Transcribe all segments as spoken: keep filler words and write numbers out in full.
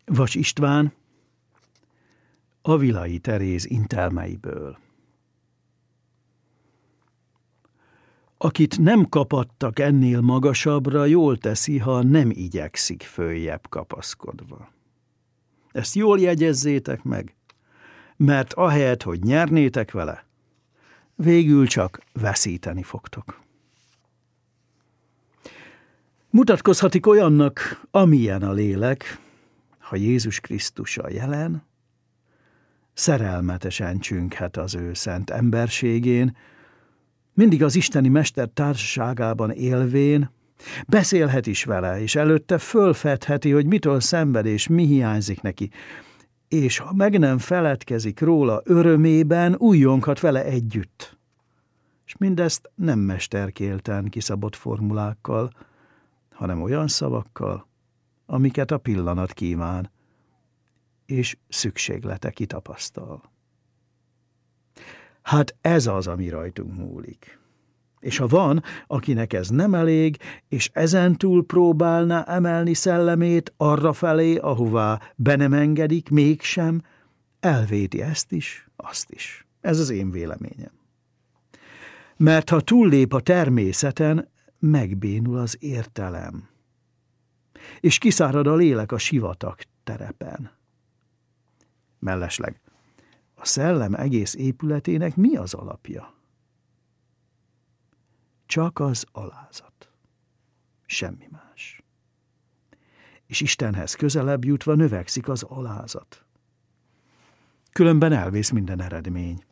Vas István, Avilai Teréz intelmeiből. Akit nem kapattak ennél magasabbra, jól teszi, ha nem igyekszik följebb kapaszkodva. Ezt jól jegyezzétek meg, mert ahelyett, hogy nyernétek vele, végül csak veszíteni fogtok. Mutatkozhatik olyannak, amilyen a lélek, ha Jézus Krisztus a jelen, szerelmetesen csünghet az ő szent emberségén, mindig az isteni mester társaságában élvén, beszélhet is vele, és előtte fölfedheti, hogy mitől szenved és mi hiányzik neki, és ha meg nem feledkezik róla örömében, újjonghat vele együtt. És mindezt nem mesterkélten kiszabott formulákkal, hanem olyan szavakkal, amiket a pillanat kíván, és szükséglete kitapasztal. Hát ez az, ami rajtunk múlik. És ha van, akinek ez nem elég, és ezentúl próbálná emelni szellemét arrafelé, ahová be nem engedik, mégsem, elvéti ezt is, azt is. Ez az én véleményem. Mert ha túllép a természeten, megbénul az értelem, és kiszárad a lélek a sivatag terepen. Mellesleg, a szellem egész épületének mi az alapja? Csak az alázat. Semmi más. És Istenhez közelebb jutva növekszik az alázat. Különben elvész minden eredmény.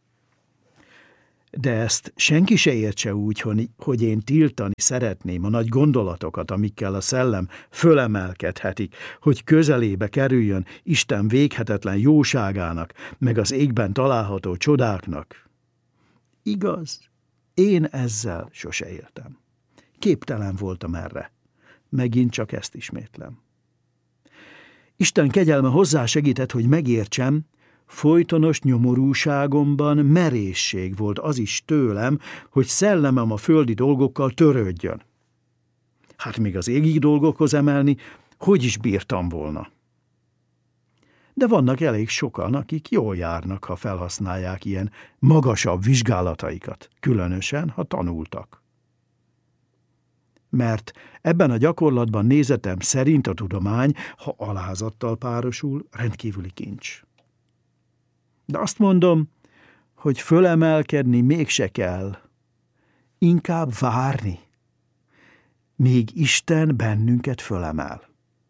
De ezt senki se értse úgy, hogy én tiltani szeretném a nagy gondolatokat, amikkel a szellem fölemelkedhetik, hogy közelébe kerüljön Isten véghetetlen jóságának, meg az égben található csodáknak. Igaz, én ezzel sose éltem. Képtelen voltam erre. Megint csak ezt ismétlem. Isten kegyelme hozzásegített, hogy megértsem, folytonos nyomorúságomban merészség volt az is tőlem, hogy szellemem a földi dolgokkal törődjön. Hát még az égi dolgokhoz emelni, hogy is bírtam volna. De vannak elég sokan, akik jól járnak, ha felhasználják ilyen magasabb vizsgálataikat, különösen, ha tanultak. Mert ebben a gyakorlatban nézetem szerint a tudomány, ha alázattal párosul, rendkívüli kincs. De azt mondom, hogy fölemelkedni mégse kell, inkább várni, míg Isten bennünket fölemel.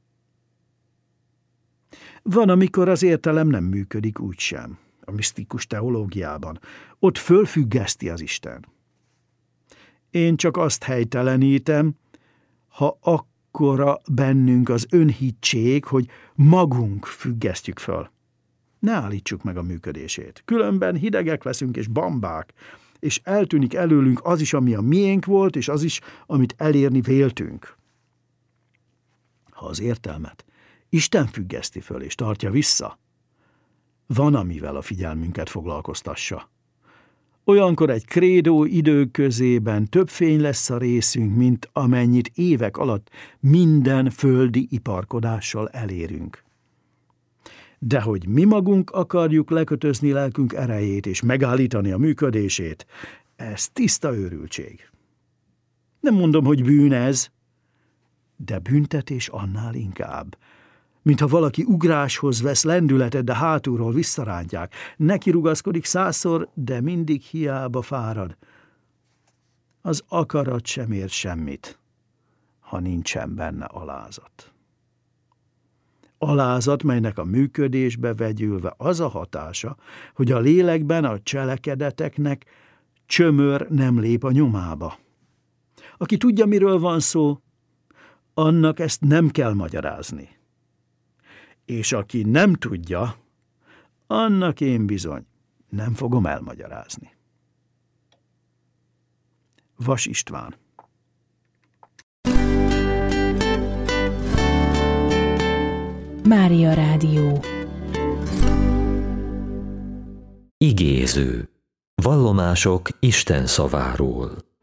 Van, amikor az értelem nem működik úgysem, a misztikus teológiában. Ott fölfüggeszti az Isten. Én csak azt helytelenítem, ha akkora bennünk az önhittség, hogy magunk függesztjük föl. Ne állítsuk meg a működését. Különben hidegek leszünk és bambák, és eltűnik előlünk az is, ami a miénk volt, és az is, amit elérni véltünk. Ha az értelmet Isten függeszti föl és tartja vissza, van, amivel a figyelmünket foglalkoztassa. Olyankor egy krédó idők közében több fény lesz a részünk, mint amennyit évek alatt minden földi iparkodással elérünk. De hogy mi magunk akarjuk lekötözni lelkünk erejét és megállítani a működését, ez tiszta őrültség. Nem mondom, hogy bűn ez, de büntetés annál inkább. Mintha valaki ugráshoz vesz lendületet, de hátulról visszarántják. Neki rugaszkodik százszor, de mindig hiába fárad. Az akarat sem ér semmit, ha nincsen benne alázat. Alázat, melynek a működésbe vegyülve az a hatása, hogy a lélekben a cselekedeteknek csömör nem lép a nyomába. Aki tudja, miről van szó, annak ezt nem kell magyarázni. És aki nem tudja, annak én bizony nem fogom elmagyarázni. Vas István. Mária Rádió. Igéző. Vallomások Isten szaváról.